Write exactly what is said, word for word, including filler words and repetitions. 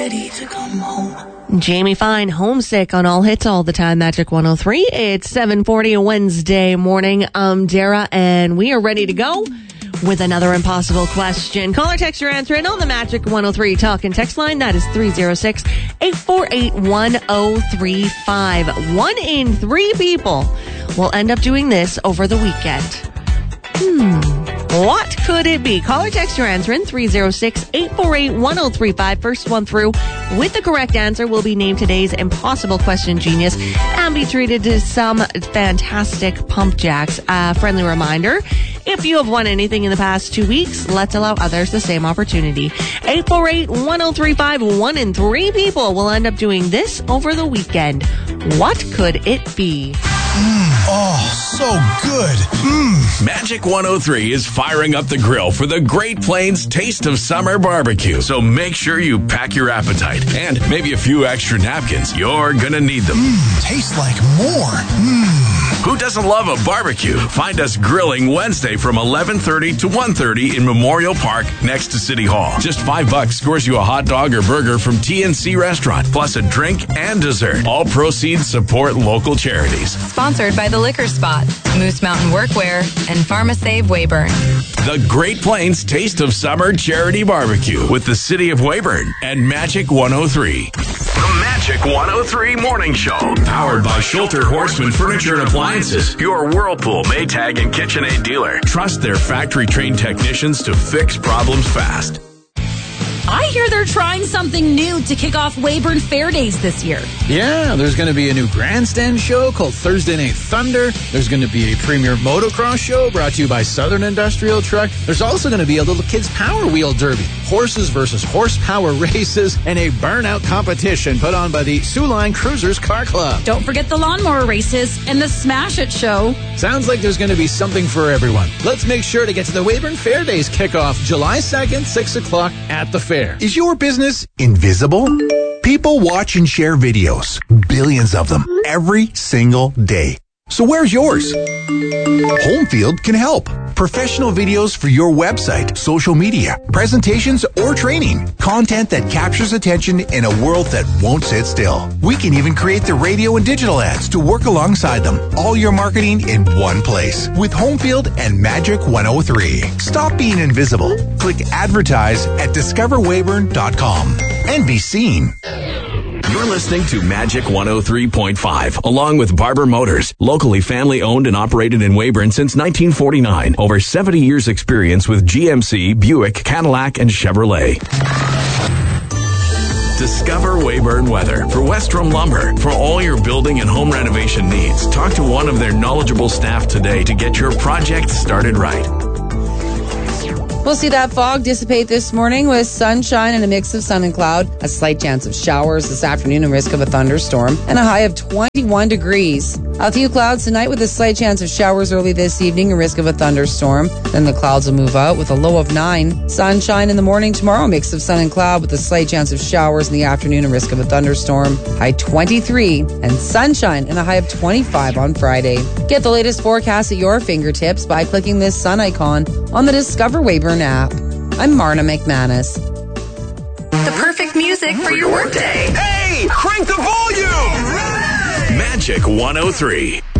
ready to come home. Jamie Fine, Homesick on All Hits All the Time, Magic one oh three. It's seven forty a Wednesday morning. I'm Dara, and we are ready to go with another impossible question. Call or text your answer in on the Magic one oh three talk and text line. That is three oh six, eight four eight, one oh three five. One in three people will end up doing this over the weekend. Hmm. What could it be? Call or text your answer in three oh six, eight four eight, one oh three five. First one through with the correct answer will be named today's impossible question genius and be treated to some fantastic pump jacks. A uh, friendly reminder, if you have won anything in the past two weeks, let's allow others the same opportunity. eight four eight, one oh three five. One in three people will end up doing this over the weekend. What could it be? Mm, oh, so good. Mm. Magic one oh three is firing up the grill for the Great Plains Taste of Summer Barbecue. So make sure you pack your appetite and maybe a few extra napkins. You're gonna need them. Mm, tastes like more. Mm. Who doesn't love a barbecue? Find us grilling Wednesday from eleven thirty to one thirty in Memorial Park next to City Hall. Just five bucks scores you a hot dog or burger from T N C Restaurant, plus a drink and dessert. All proceeds support local charities. Sponsored by The Liquor Spot, Moose Mountain Workwear, and PharmaSave Weyburn. The Great Plains Taste of Summer Charity Barbecue with the City of Weyburn and Magic one oh three. The Magic one oh three Morning Show. Powered by Schulter Horseman Furniture and Appliances. Your Whirlpool, Maytag, and KitchenAid dealer. Trust their factory-trained technicians to fix problems fast. I hear they're trying something new to kick off Weyburn Fair Days this year. Yeah, there's going to be a new grandstand show called Thursday Night Thunder. There's going to be a premier motocross show brought to you by Southern Industrial Truck. There's also going to be a little kids power wheel derby, horses versus horsepower races, and a burnout competition put on by the Sioux Line Cruisers Car Club. Don't forget the lawnmower races and the Smash It show. Sounds like there's going to be something for everyone. Let's make sure to get to the Weyburn Fair Days kickoff July second, six o'clock at the fair. Is your business invisible? People watch and share videos, billions of them, every single day. So where's yours? Homefield can help. Professional videos for your website, social media, presentations, or training. Content that captures attention in a world that won't sit still. We can even create the radio and digital ads to work alongside them. All your marketing in one place with Homefield and Magic one oh three. Stop being invisible. Click advertise at discover weyburn dot com and be seen. You're listening to Magic one oh three point five, along with Barber Motors, locally family-owned and operated in Weyburn since nineteen forty-nine. Over seventy years experience with G M C, Buick, Cadillac, and Chevrolet. Discover Weyburn Weather for Westrom Lumber. For all your building and home renovation needs, talk to one of their knowledgeable staff today to get your project started right. We'll see that fog dissipate this morning with sunshine and a mix of sun and cloud. A slight chance of showers this afternoon and risk of a thunderstorm. And a high of twenty-one degrees. A few clouds tonight with a slight chance of showers early this evening and risk of a thunderstorm. Then the clouds will move out with a low of nine. Sunshine in the morning tomorrow. Mix of sun and cloud with a slight chance of showers in the afternoon and risk of a thunderstorm. High twenty-three. And sunshine and a high of twenty-five on Friday. Get the latest forecast at your fingertips by clicking this sun icon on the Discover Weyburn app. I'm Marna McManus. The perfect music for your workday. Hey, crank the volume! Magic one oh three.